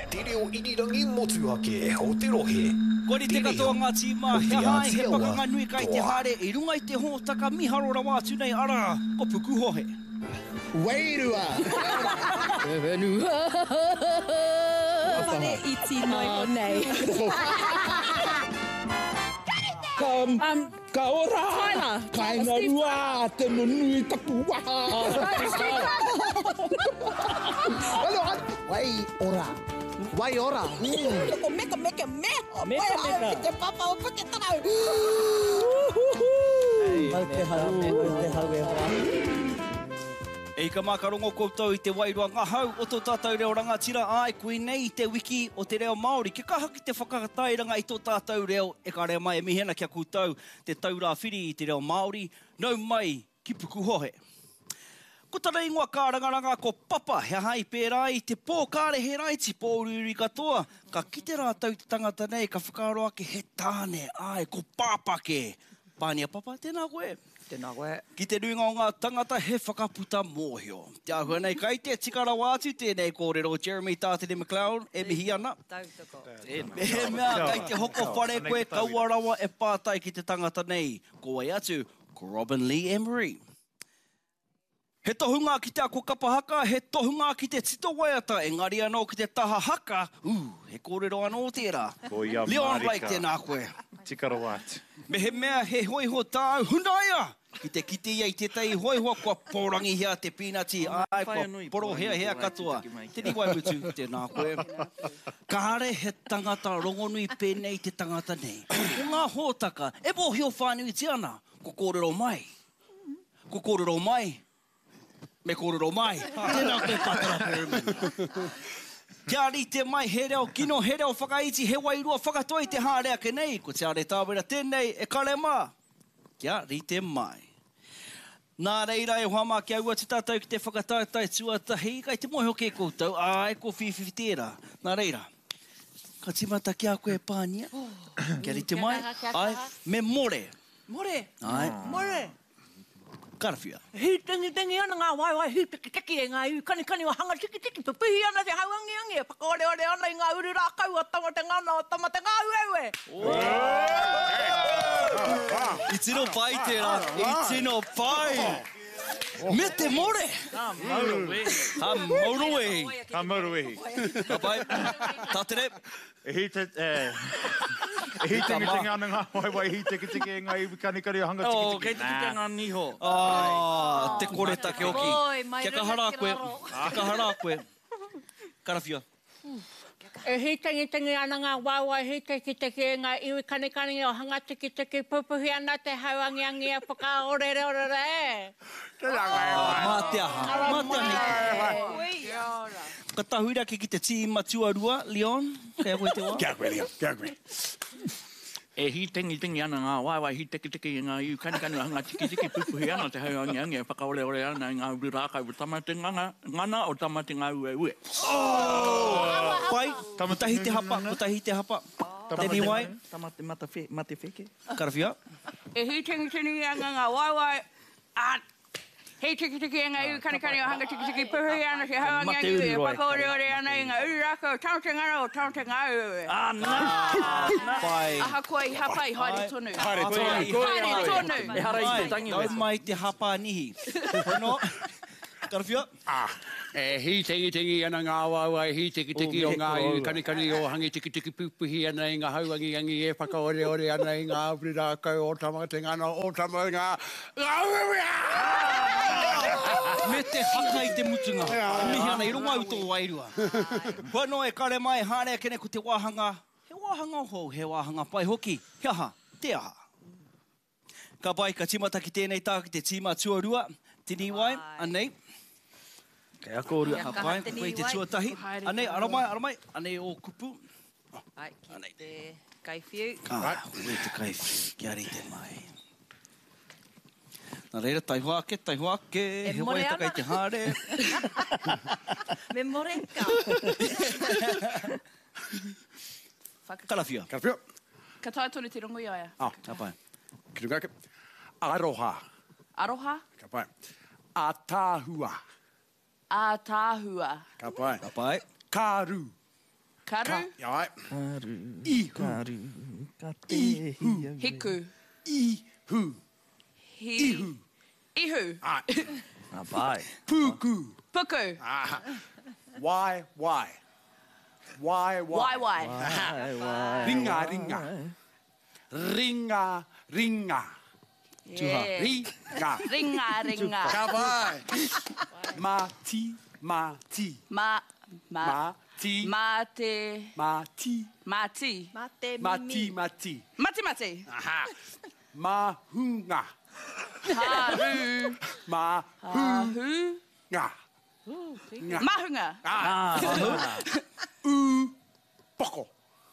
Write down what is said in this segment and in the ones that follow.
Te reo irirangi motu ake o te rohe. Kori te katoa ngā tīmā, he hae, he pakanga nui kai te hare, I runga I te hōtaka miharora wātu nei ara, ko puku hohe. Wairua! Whenua! Whare iti noi o nei. Ka ora! Tyler! Kainga rua, te nunui tapu waha! Wai ora! Wai ora! O meka meka me! Meka meka! Te papa o puke tarau! Mau te hau, mau te hau e hoa. Ei ka makarongo koutou I te wairua ngahau o tō tātou reo rangatira ai koe nei te wiki o te reo Māori. Ke kaha ki te whakatairanga I tō tātou reo e ka rea mai e mihena kia koutou te taura whiri I te reo Māori. Nau mai ki puku hohe. Ko tana ingoa ka rangaranga ko papa he hai pērā I te pōkare he raiti pōruri katoa. Ka kite rātou te tangata nei ka whakaroa ke he tāne ai ko pāpake. Pānia papa, tēnā koe. Tēnā koe. Ki te runga o ngā tangata he whakaputa mōhio. Te ahua nei kai te tikara wātu tēnei kōrero Jeremy Tātene McLeod e mihi ana. Tautoko. He mea kai te hoko whare koe kauarawa e pātai ki te tangata nei. Ko ai atu, ko Robin Lee Emery. He tohunga ki te ako kapahaka, he tohunga ki te tito waiata, engari anō ki te taha haka, he kōrero anō tērā. Leon Blake tēnā koe. Tikara wātu. Me he mea he hoiho tāu hunaia! Ki te kite ia I te tei hoiho kua pōrangi hea te pīnati, ai kua poro hea katoa. Tēnī wai mutu, tēnā koe. Ka hare he tangata rongonui pēnei te tangata nei. O ngā hōtaka, e bō hio whānui te ana, ko kōrero mai. Ko kōrero mai. Me kōrero mai. Tēnā koe Patara Perriman. Kia rite mai he reo kino, he reo whakaiti, he wairua whakatoi te hārea ke nei. Ko te are tāwera tēnei e karema. Kia rite mai. Nā reira e hoa ki aua te tātou ki te whakatautai tuatahi, kai te mohi hoke koutou, ai ko whiwhi tērā. Nā reira. Ka timata kia koe pānia. Kia rite mai. Ai, me more. More. Ai. More. Karawhia. Hi tengi ana ngā waiwai hi teki e ngā iu kani o hanga tiki pupuhi ana te hauangi e whakaore ana I ngā uru rākau o tamate ngana o tamate ngā ueue. I tino pai tērā. I tino pai. Me te more. Ha mauruehi. Ha mauruehi. Ka pai. Tātere. E hi tengi ana ngā waiwai, hi teki e ngā iwi kanikari o hanga tiki. Kei tiki ngā niho. Te kore take oki. Kia ka hara koe. Kia ka hara koe. Karawhia. E hi tengi ana ngā waiwai, hi teki e ngā iwi kanikari o hanga tiki pupuhi ana te hauangi e whakaore re. Mā te aha. Mā te aha. Ka tahuira ki te tīma tuarua, Leon. Kia koe te wā? Kia koe, Leon. Kia koe. E hi tengi ana ngā waiwai, hi teki I ngā iu kanikani o hanga tiki pupuhi ana te hauangi e whakaore ana I ngā uru rākau o tamate ngana o tamate ngā ue. Pai, utahi te hapa, utahi te hapa. Tēnī wai. Tamate mate wheke. Karawhia. E hi tengi ana ngā waiwai, hei tiki e ngā iu kanikani o hanga tiki pupuhi ana te hauangi e whakaore ana I ngā uru rākau o tamate ngana o tamate ngā ue. Pai. Aha koe I hapa I haere tonu. Haere tonu. Haere tonu. E hara I te tangi. Tau mai te hapa nihi. Hono. Karawhia. E hi tengi ana ngā waiwai, hi tiki o ngā iu kanikani o hangi tiki pupuhi ana I ngā hauangi e whakaore ana I ngā uri rākau o tamate ngana o tamate ngā ue. Me te haka I te mutunga. Mihi ana I runga au tō wairua. Whanau e kare mai hārea kene ko te wāhanga. He wāhanga hou, he wāhanga pai hoki. He aha, te aha. Ka pai ka timata ki tēnei tā ki te tīma tuarua. Tini wai, anei. Kei a kōrua. Ka pai, koe I te tuatahi. Anei, aramai. Anei o kupu. Ai, ki te kaiwhiu. Koe te kaiwhiu. Kia rite mai. Nā reira, tai hoake. He wai takai te hāre. Me more ka. Karawhia. Karawhia. Ka tae tonu te rongo I aia. Ka pai. Ki runga ke. Aroha. Aroha. Ka pai. Atāhua. Atāhua. Ka pai. Ka pai. Kāru. Karu. Ai. Karu. Ka te hia. Hiku. Ihu. Ihu. Ihu. Ai. Ah, pai. Puku. Puku. Ah. Why? Why? Wai. Ringa, ringa. Ringa, ringa. Yeah. Ringa. Ringa. Ka vai. Mati. Mati. Mati. Aha. Mahunga. Haru. Mahunga. Mahunga. Poko.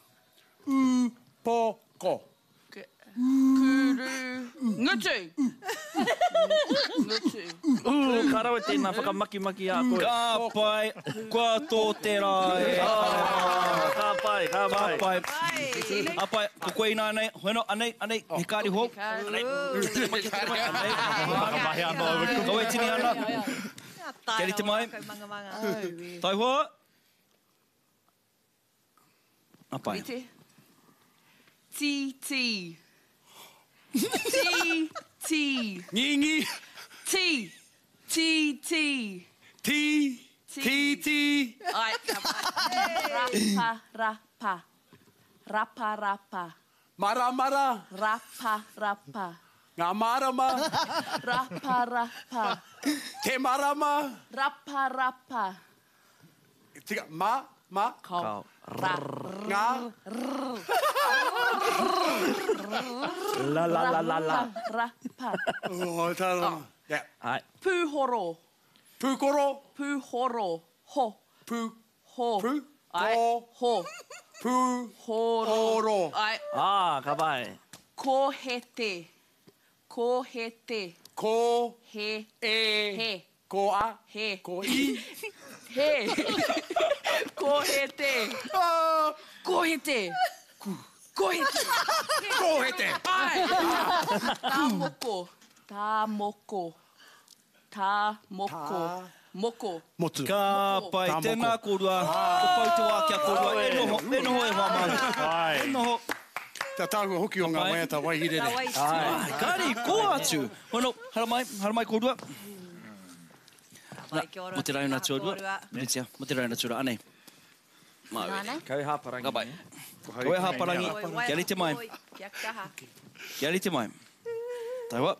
Kuru. Ngutu. Ngutu. Karawe tēnā whakamaki-maki a koe. Ka pai, kua tō te rai. Ka pai. Apai, ko koe ina anei, hoeno, anei, hikari ho. Whakamahi anō. Kawe tini ana. Keri te mai. Tai hoa. Apai. Ti. Ngingi. Ti. Ai. Rapa. Mara. Rapa. Ngā marama. Rapa. Te marama. Rapa. Tika, ma. Kau. Ngā. La. Rapa. Oh, tāra. Yeah. Ai. Puhoro. Pūkoro. Ho. Ai. Ho. Pūhoro. Ai. Ah, ka pai. Kohete. Ko. He. E. Ko a. He. Ko i. He. Kohete. Kohete. Ai. Moko. Motu. Ka pai, tēnā korua. Ko pai te wā kia korua. E noho e wā mai. E noho. Tā tāku hoki o ngā mai tā waihirere. Kari, ko atu. Hono, haramai korua. Mo te rauna tūrua. Mo te rauna tūrua. Anei. Kau hāparangi. Ka pai. Koe hāparangi. Kia rite mai. Kia rite mai. Tai wa.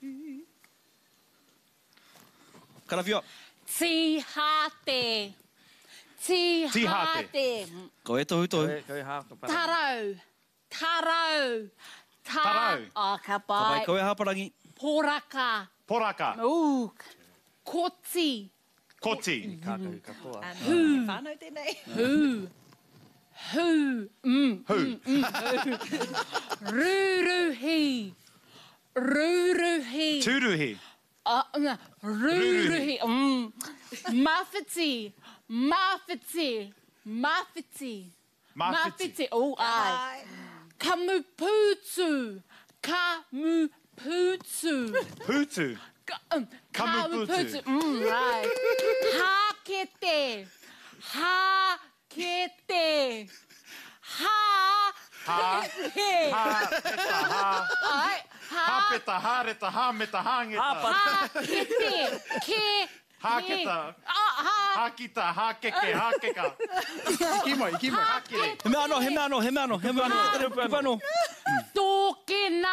Karawhia. Tihate. Koe tohu. Kau hāparangi. Tarau. Oh, ka Ka pai, pai. koe hāparangi. Poraka. Ooh. Koti. Kākahu katoa. Whānau tēnei. Hu. Ruruhi. Tūruhi. Ruruhi. Mawhiti. Oh, ai. Kamupūtu. Putu. Kamupūtu. Right. Hakete. Hāpeta, hāreta, hāmeta, hāngeta. Hāketa. Hākita, hākeke, hākeka. Ikimai. Hākere. He mea ano. Tōkena.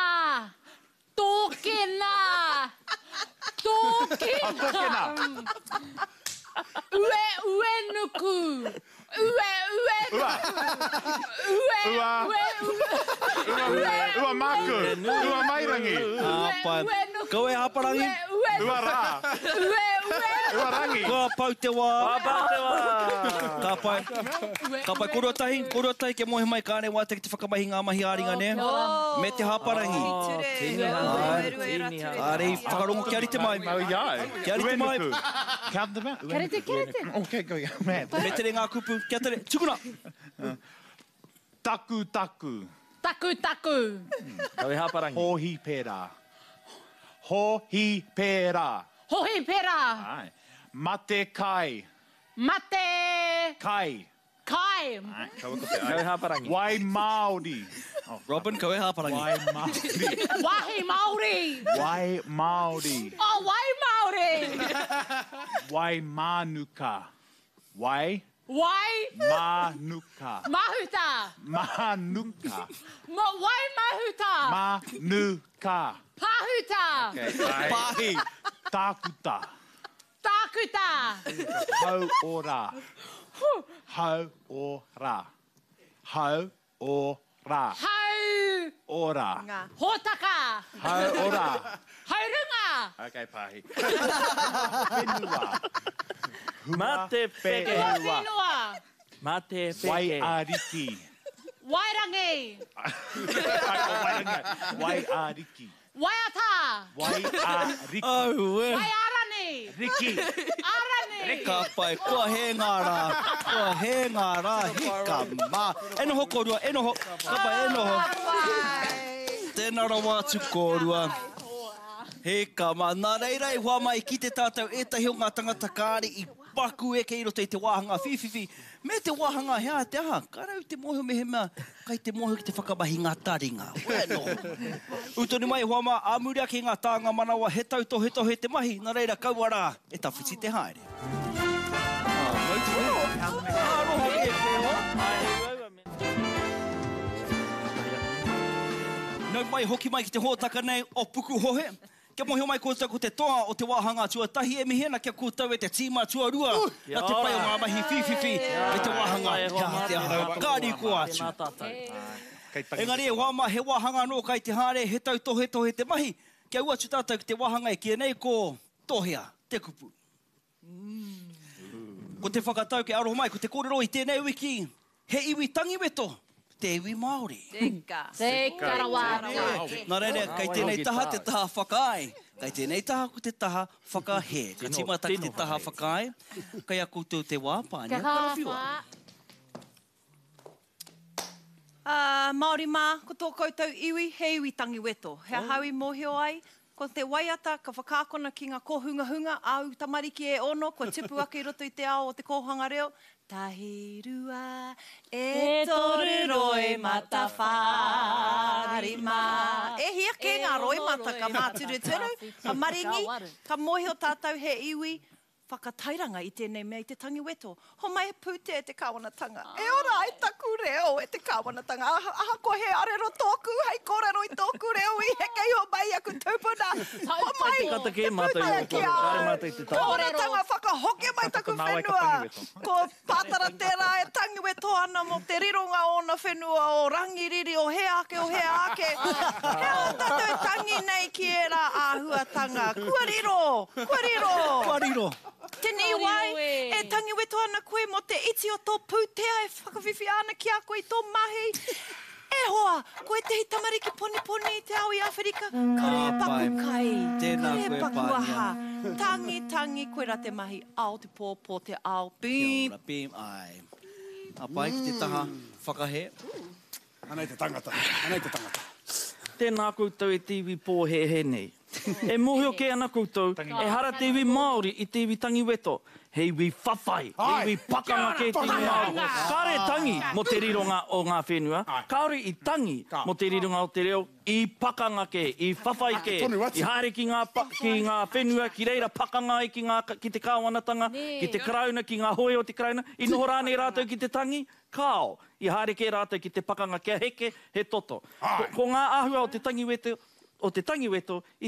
Ue nuku. Ua maku. Ua mairangi. Pai. Koe hāparangi. Ua rā. Ua rangi. Koa pau te wā. Ka pai, korua tahi ke mohe mai kāne wā te whakamahi ngā mahi āringa ne. Me te hāparangi. Ārei, whakarongo kia rite mai. Kia rite mai. Count them out. Kerete. Okay, go. Man. Me tere ngā kupu. Kia tere. Tukuna. Taku. Taku. Kau hāparangi. Hohi pera. Hohi pera. Ai. Mate kai. Mate. Kai. Kai. Kau hāparangi. Wai Māori. Robin, kau e hāparangi. Wai Māori. Wahi Māori. Wai Māori. Oh, wai Māori. Wai Mānuka. Wai Wai Mānuka. Mahuta. Mānuka. Wai Mahuta. Mānuka. Pahuta. Pahi. Tākuta. Tākuta. Hau ora. Hau ora. Hau ora. Hau. Ora. Hōtaka. Hau ora. Haurunga. Okay, pahi. Whenua. Mā te peke. Whenua. Mā te Wai peke. ariki. Wairangi. Wai ariki. Waiata. Wai ariki. Oh, we. Waiarani. Riki. Arani. Ka pai, kua he ngā rā. Kua he ngā rā, hika mā. E noho kōrua, e noho. Ka pai, e noho. Tēnā rawa atu kōrua. Heka mā. Nā reira i hoa mai ki te tātou etahi o ngā tangata kāre i paku e ke i roto i te wāhanga whiwhiwhi. Me te wāhanga hea te aha. Karau te moho mehe mea. Kai te moho ki te whakamahi ngā taringa. Bueno. Utoni mai hoa mā amuria ki ngā tānga manawa he tautohe te mahi. Nā reira kauara e tawhiti te haere. Aroha e pēho. Nau mai hoki mai ki te hōtaka nei o puku hohe. Kia mohi mai kōtau ko te toa o te wāhanga tuatahi e mihena kia kōtau e te tīma tuarua. Nā te pai o ngā mahi whiwhiwhi e te wāhanga kia te aha. Kāri ko atu. Engari e wāma he wāhanga no kai te hāre he tau tohe te mahi. Kia ua tu tātou ki te wāhanga e kia nei ko tohea, te kupu. Ko te whakatau ke aroho mai, ko te kōrero i tēnei wiki. He iwi tangi weto. Te iwi Māori. Te karawāra. Nā reire, kai tēnei taha te taha whakaai. Kai tēnei taha ko te taha whakahe. Ka tīmata ki te taha whakaai. Kai a koutou te wā, pānia. Karawhiwa. Māori mā, ko tō koutou iwi, he iwi tangi weto. He haui mōhio ai. Ko te waiata, ka whakākona ki ngā kōhunga-hunga, au tamariki e ono, ko tipu ake i roto i te ao o te kōhanga reo. Tahi rua e toru roi mata whāri mā. E hia ke ngā roi mata ka māturu turu, ka maringi, ka mohi o tātou he iwi, whakatairanga i tēnei mea i te tangi weto. Ho mai e pūte e te kāwanatanga. E ora ai taku reo e te kāwanatanga. Aha ko he arero tōku, hei kōrero i tōku reo i he kei ho mai aku tūpuna. Ho mai te pūtea ki a kāwanatanga whakahoke mai taku whenua. Ko pātara tērā e tangi weto ana mo te rironga o na whenua o rangiriri o he ake o he ake. He o tātou tangi nei ki e rā āhuatanga. Kua riro, kua riro. Kua riro. Tēnei wai, e tangi weto ana koe mo te iti o tō pūtea e whakawhiwhi ana ki a koe i tō mahi. E hoa, koe te hi tamariki poni i te ao i Awherika. Kare e paku kai, kare e paku aha. Tangi, koe ra te mahi ao te pō te ao. Bim. Kia ora, bim, ai. A pai ki te taha whakahe. Anai te tangata. Tēnā koutou e te iwi pōhehe nei. E mohio ke ana koutou, e hara te iwi Māori i te iwi tangi weto. He iwi whawhai, he iwi pakanga ke te iwi Māori. Kāre tangi mo te rironga o ngā whenua. Kāre i tangi mo te rironga o te reo, i pakanga ke, i whawhai ke. I haere ki ngā whenua, ki reira pakanga ai ki te kāwanatanga, ki te karauna, ki ngā hoe o te karauna. I noho rānei rātou ki te tangi, kāo. I haere ke rātou ki te pakanga kia heke, he toto. Ko ngā āhua o te tangi weto,